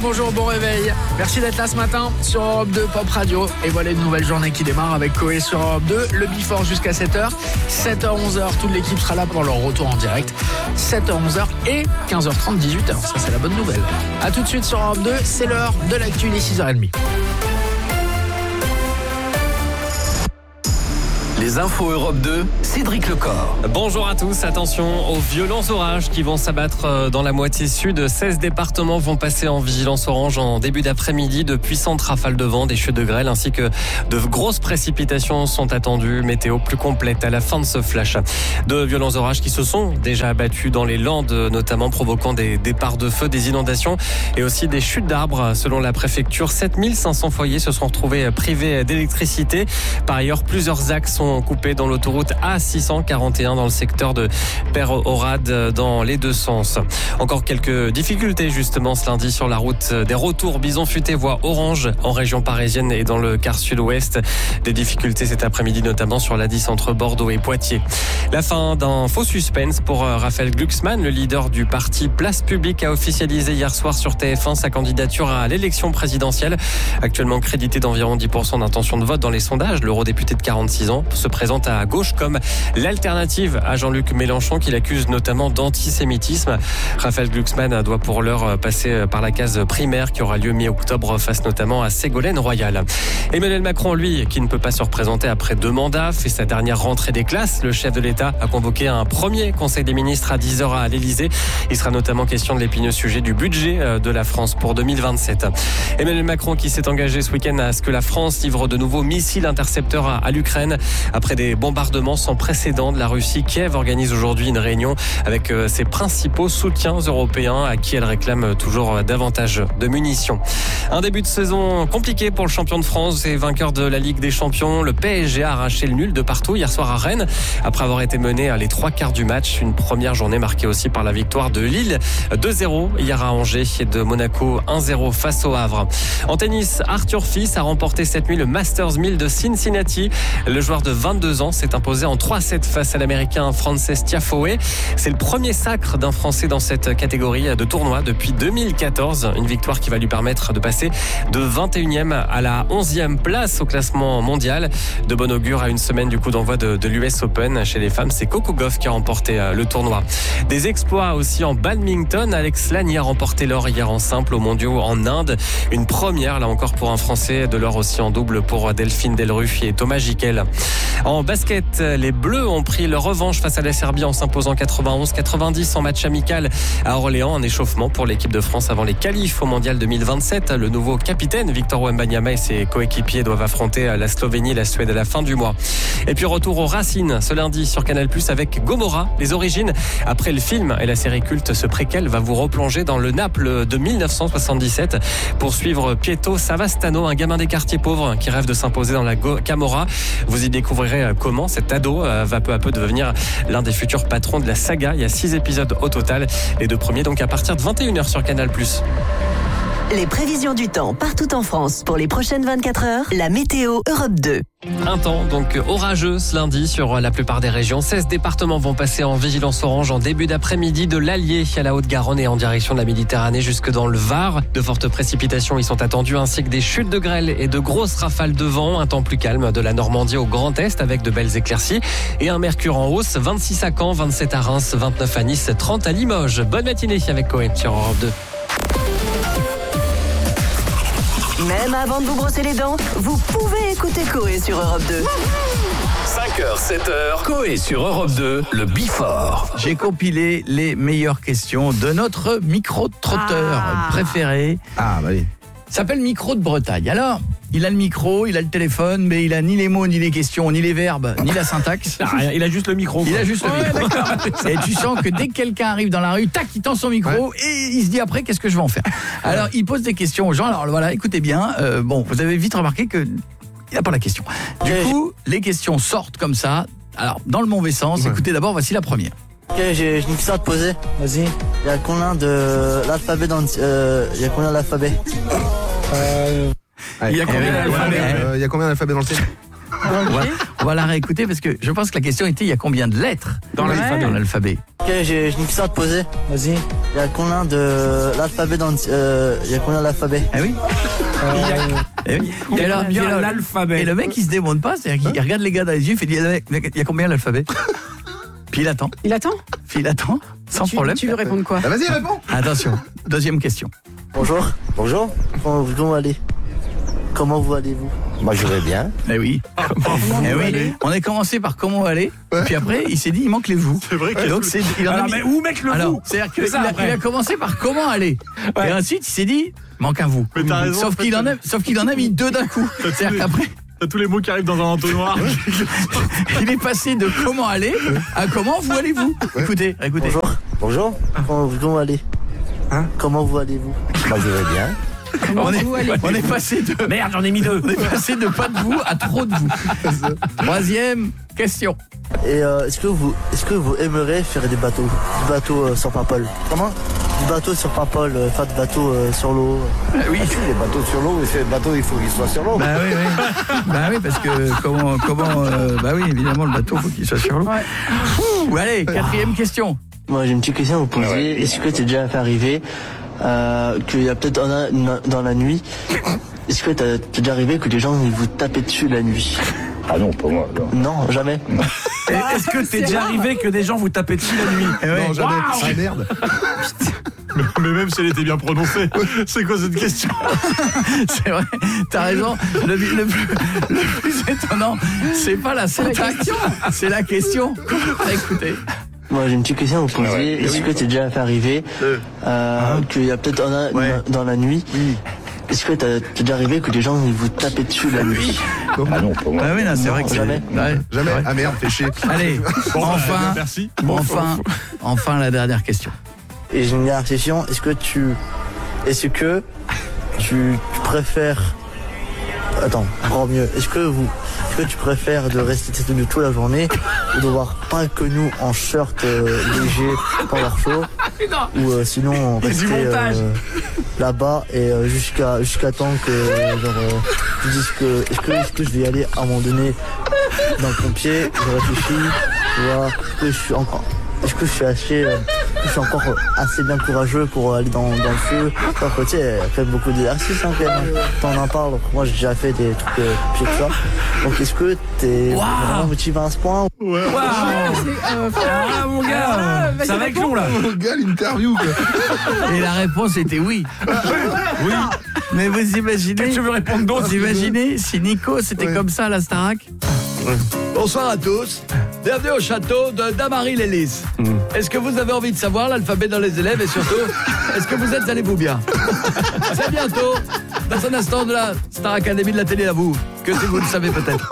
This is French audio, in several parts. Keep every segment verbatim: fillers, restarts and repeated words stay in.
bonjour, bon réveil. Merci d'être là ce matin sur Europe deux Pop Radio. Et voilà une nouvelle journée qui démarre avec Coé sur Europe deux. Le Before jusqu'à sept heures. sept heures, onze heures, toute l'équipe sera là pour leur retour en direct. sept heures, onze heures et quinze heures trente, dix-huit heures. Ça, c'est la bonne nouvelle. A tout de suite sur Europe deux, c'est l'heure de l'actu, les six heures trente. Les infos Europe deux, Cédric Lecor. Bonjour à tous, attention aux violents orages qui vont s'abattre dans la moitié sud. seize départements vont passer en vigilance orange en début d'après-midi. De puissantes rafales de vent, des chutes de grêle ainsi que de grosses précipitations sont attendues. Météo plus complète à la fin de ce flash. De violents orages qui se sont déjà abattus dans les Landes, notamment provoquant des départs de feu, des inondations et aussi des chutes d'arbres. Selon la préfecture, sept mille cinq cents foyers se sont retrouvés privés d'électricité. Par ailleurs, plusieurs axes sont coupés dans l'autoroute A six cent quarante et un dans le secteur de Peyrehorade dans les deux sens. Encore quelques difficultés justement ce lundi sur la route des retours. Bison Futé voie orange en région parisienne et dans le quart sud-ouest. Des difficultés cet après-midi notamment sur l'A dix entre Bordeaux et Poitiers. La fin d'un faux suspense pour Raphaël Glucksmann, le leader du parti Place Publique, a officialisé hier soir sur T F un sa candidature à l'élection présidentielle. Actuellement crédité d'environ dix pour cent d'intention de vote dans les sondages, l'eurodéputé de quarante-six ans se présente à gauche comme l'alternative à Jean-Luc Mélenchon qu'il accuse notamment d'antisémitisme. Raphaël Glucksmann doit pour l'heure passer par la case primaire qui aura lieu mi-octobre face notamment à Ségolène Royal. Emmanuel Macron, lui, qui ne peut pas se représenter après deux mandats, fait sa dernière rentrée des classes. Le chef de l'État a convoqué un premier conseil des ministres à dix heures à l'Élysée. Il sera notamment question de l'épineux sujet du budget de la France pour deux mille vingt-sept. Emmanuel Macron qui s'est engagé ce week-end à ce que la France livre de nouveaux missiles intercepteurs à, à l'Ukraine. Après des bombardements sans précédent de la Russie, Kiev organise aujourd'hui une réunion avec ses principaux soutiens européens à qui elle réclame toujours davantage de munitions. Un début de saison compliqué pour le champion de France et vainqueur de la Ligue des Champions. Le P S G a arraché le nul de partout hier soir à Rennes après avoir été mené à les trois quarts du match. Une première journée marquée aussi par la victoire de Lille deux zéro hier à Angers et de Monaco un zéro face au Havre. En tennis, Arthur Fils a remporté cette nuit le Masters mille de Cincinnati. Le joueur de vingt-deux ans s'est imposé en trois sept face à l'américain Frances Tiafoe. C'est le premier sacre d'un Français dans cette catégorie de tournoi depuis deux mille quatorze. Une victoire qui va lui permettre de passer de vingt et unième à la onzième place au classement mondial. De bon augure à une semaine du coup d'envoi de, de l'U S Open. Chez les femmes, c'est Coco Gauff qui a remporté le tournoi. Des exploits aussi en badminton. Alex Lani a remporté l'or hier en simple aux mondiaux en Inde. Une première là encore pour un Français. De l'or aussi en double pour Delphine Delruff et Thomas Gickel. En basket, les Bleus ont pris leur revanche face à la Serbie en s'imposant quatre-vingt-onze quatre-vingt-dix en match amical à Orléans. Un échauffement pour l'équipe de France avant les qualifs au Mondial deux mille vingt-sept. Le nouveau capitaine Victor Wembanyama et ses coéquipiers doivent affronter la Slovénie et la Suède à la fin du mois. Et puis retour aux racines ce lundi sur Canal plus, avec Gomorrah, les origines. Après le film et la série culte, ce préquel va vous replonger dans le Naples de dix-neuf cent soixante-dix-sept pour suivre Pietro Savastano, un gamin des quartiers pauvres qui rêve de s'imposer dans la Camorra. Vous y découvrirez comment cet ado va peu à peu devenir l'un des futurs patrons de la saga. Il y a six épisodes au total, les deux premiers donc à partir de vingt et une heures sur Canal plus. Les prévisions du temps partout en France pour les prochaines vingt-quatre heures, la météo Europe deux. Un temps donc orageux ce lundi sur la plupart des régions. seize départements vont passer en vigilance orange en début d'après-midi, de l'Allier à la Haute-Garonne et en direction de la Méditerranée jusque dans le Var. De fortes précipitations y sont attendues ainsi que des chutes de grêle et de grosses rafales de vent. Un temps plus calme de la Normandie au Grand Est avec de belles éclaircies et un mercure en hausse. vingt-six à Caen, vingt-sept à Reims, vingt-neuf à Nice, trente à Limoges. Bonne matinée avec Coé sur Europe deux. Même avant de vous brosser les dents, vous pouvez écouter Coé sur Europe deux. cinq heures, sept heures, Coé sur Europe deux, le Before. J'ai compilé les meilleures questions de notre micro-trotteur ah. préféré. Ah, bah oui. S'appelle Micro de Bretagne. Alors, il a le micro, il a le téléphone, mais il a ni les mots, ni les questions, ni les verbes, ni la syntaxe. Ah, il a juste le micro. Il quoi. a juste le ouais, micro. Et tu sens que dès que quelqu'un arrive dans la rue, tac, il tend son micro ouais. et il se dit après, qu'est-ce que je vais en faire ? Alors, il pose des questions aux gens. Alors voilà, écoutez bien. Euh, bon, vous avez vite remarqué que il n'a pas la question. Du ouais. coup, les questions sortent comme ça. Alors, dans le mauvais sens, ouais. écoutez d'abord, voici la première. Ok, j'ai, j'ai une question à te poser. Vas-y. Il y a combien de l'alphabet dans euh, il y a combien d'alphabet euh... Il y a combien d'alphabets euh, Il y a combien d'alphabets dans le ciel? on va, On va la réécouter parce que je pense que la question était il y a combien de lettres Dans Ouais. l'alphabet. Dans l'alphabet. Ok, j'ai j'ai une question à te poser. Vas-y. Il y a combien de l'alphabet dans euh, il y a combien d'alphabet? Ah oui Eh oui. Il y Et a alors, combien et alors- l'alphabet? Et le mec il se démonte pas, c'est-à-dire qu'il regarde les gars dans les yeux, il fait il y a- il y a combien l'alphabet? Puis il attend, Il attend puis il attend, sans tu, problème. Tu veux répondre quoi? Ah, vas-y, réponds. Attention, deuxième question. Bonjour. Bonjour. Comment vous comment allez Comment vous allez-vous? Moi, je vais bien. Eh oui. Eh oui. On a commencé par comment aller, puis après il s'est dit il manque les vous. C'est vrai que Donc c'est il en a Alors, mis- mais où mettre le Alors, vous? c'est-à-dire qu'il C'est ça, a, après. il a commencé par comment aller. Ouais. Et ensuite, il s'est dit, manque un vous. Mais t'as raison, sauf en fait, qu'il en a, t'as- sauf qu'il en a mis deux d'un coup. T'as tous C'est-à-dire les- qu'après, T'as tous les mots qui arrivent dans un entonnoir. il est passé de comment aller à comment vous allez-vous. Écoutez, écoutez. Bonjour. Bonjour. Comment vous comment allez Hein Comment vous allez-vous? Moi, je vais bien. On est, vous allez-vous on est passé de, Merde, j'en ai mis deux. on est passé de pas de vous à trop de vous. Troisième question. Et euh, est-ce que vous est-ce que vous aimeriez faire des bateaux, du bateau euh, sur Paimpol? Comment? Du bateau sur Paimpol, euh, faire du bateau euh, sur l'eau. Oui. Les bateaux sur l'eau, et ces bateaux, il faut qu'ils soient sur l'eau. Bah oui, oui. Bah oui, parce que comment, comment, euh, bah oui, évidemment, le bateau, faut qu'il soit sur l'eau. Ouh, allez, quatrième question. Moi j'ai une petite question à vous poser. Est-ce que t'es déjà fait arriver euh, qu'il y a peut-être dans la, dans la nuit, est-ce que t'as t'es déjà arrivé que des gens ils vous tapaient dessus la nuit? Ah non, pas moi. Non. Non, jamais. Et Est-ce que t'es déjà arrivé que des gens vous tapaient dessus la nuit? Eh ouais. Non, jamais. Waouh. Ah, merde. mais, mais même si elle était bien prononcée, c'est quoi cette question? C'est vrai, t'as raison. Le, le plus, le plus étonnant, c'est pas la syntaxe, c'est la question. Écoutez. Moi j'ai une petite question à vous poser. Ouais. Est-ce que t'es déjà fait arriver euh, qu'il y a peut-être dans la, Ouais. dans la nuit, est-ce que t'as t'es déjà arrivé que des gens ils vous tapaient dessus la nuit? Ah non, pas moi. Ah oui, là, c'est Non, vrai que c'est. jamais. Ouais, Jamais. c'est vrai. Ah merde, fais chier. Allez, Bon, bah, enfin, merci. enfin, enfin la dernière question. Et j'ai une dernière question. Est-ce que tu, est-ce que tu, tu préfères, attends, encore mieux. Est-ce que vous, est-ce que tu préfères de rester têtu de toute la journée ou de voir pas que nous en short euh, léger pendant chaud ou euh, sinon Il y a du rester montage. euh, là-bas et euh, jusqu'à jusqu'à temps que euh, genre euh, tu dises que est-ce que est-ce que je vais y aller à un moment donné dans le pompier, je réfléchis, tu vois, est-ce que je suis encore est-ce que je suis assez, euh, je suis encore assez bien courageux pour aller dans, dans le feu? Enfin, tu sais, elle fait beaucoup d'exercices hein, quand même. T'en en parles. Moi, j'ai déjà fait des trucs euh, pieds que ça. Donc, est-ce que t'es vraiment motivé à ce point? Waouh. C'est, euh, Ah mon gars, vas-y, ça va être réponds. long là. Oh, gars, l'interview, quoi. Et la réponse était oui. Oui. Mais vous imaginez, Qu'est-ce que tu veux répondre d'autre? vous imaginez si Nico c'était Ouais. comme ça à la Starac? Bonsoir à tous. Bienvenue au château de Damary-Lélis. Est-ce que vous avez envie de savoir l'alphabet dans les élèves et surtout, est-ce que vous êtes allez-vous bien? C'est bientôt, dans un instant de la Star Academy de la télé à vous, que si vous le savez peut-être.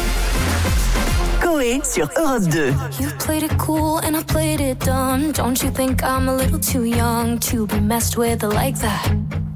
Coé sur Europe deux. You played it cool and I played it dumb. Don't you think I'm a little too young to be messed with like that?